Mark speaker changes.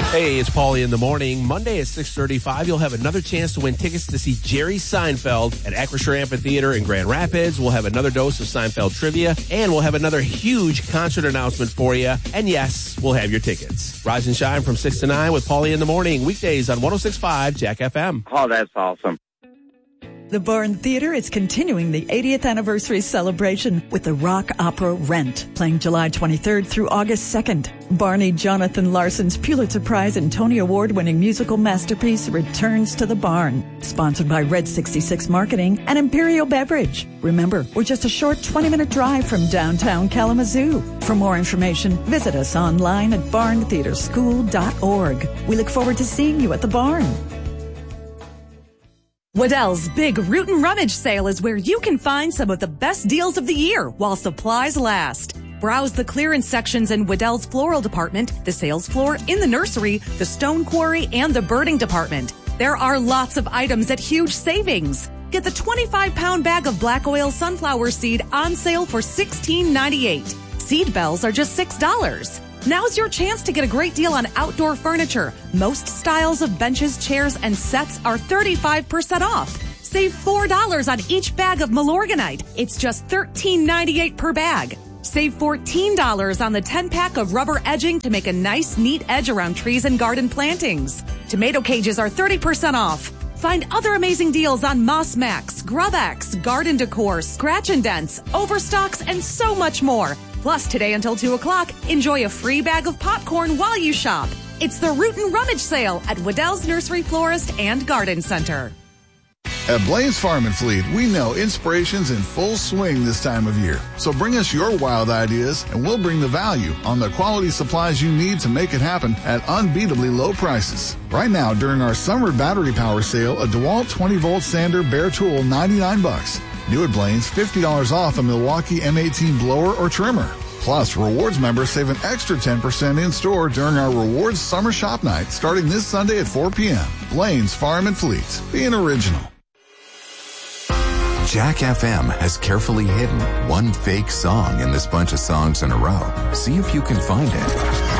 Speaker 1: Hey, it's Paulie in the morning. Monday at 6:35, you'll have another chance to win tickets to see Jerry Seinfeld at Acrisure Amphitheater in Grand Rapids. We'll have another dose of Seinfeld trivia, and we'll have another huge concert announcement for you. And yes, we'll have your tickets. Rise and shine from 6 to 9 with Paulie in the morning, weekdays on 106.5 Jack FM.
Speaker 2: Oh, that's awesome.
Speaker 3: The Barn Theater is continuing the 80th anniversary celebration with the rock opera Rent, playing July 23rd through August 2nd. Barney Jonathan Larson's Pulitzer Prize and Tony Award-winning musical masterpiece returns to the Barn. Sponsored by Red 66 Marketing and Imperial Beverage. Remember, we're just a short 20-minute drive from downtown Kalamazoo. For more information, visit us online at barntheaterschool.org. We look forward to seeing you at the Barn.
Speaker 4: Waddell's big Root and Rummage sale is where you can find some of the best deals of the year while supplies last. Browse the clearance sections in Waddell's floral department, the sales floor, in the nursery, the stone quarry, and the birding department. There are lots of items at huge savings. Get the 25-pound bag of black oil sunflower seed on sale for $16.98. Seed bells are just $6. Now's your chance to get a great deal on outdoor furniture. Most styles of benches, chairs, and sets are 35% off. Save $4 on each bag of Milorganite. It's just $13.98 per bag. Save $14 on the 10-pack of rubber edging to make a nice, neat edge around trees and garden plantings. Tomato cages are 30% off. Find other amazing deals on Moss Max, Grub-X, Garden Decor, Scratch and Dents, Overstocks, and so much more. Plus, today until 2 o'clock, enjoy a free bag of popcorn while you shop. It's the Root and Rummage sale at Waddell's Nursery Florist and Garden Center.
Speaker 5: At Blaine's Farm and Fleet, we know inspiration's in full swing this time of year. So bring us your wild ideas, and we'll bring the value on the quality supplies you need to make it happen at unbeatably low prices. Right now, during our summer battery power sale, a DeWalt 20-volt sander bare tool, $99. New at Blaine's, $50 off a Milwaukee M18 blower or trimmer. Plus, rewards members save an extra 10% in-store during our rewards summer shop night starting this Sunday at 4 p.m. Blaine's Farm and Fleet, being original.
Speaker 6: Jack FM has carefully hidden one fake song in this bunch of songs in a row. See if you can find it.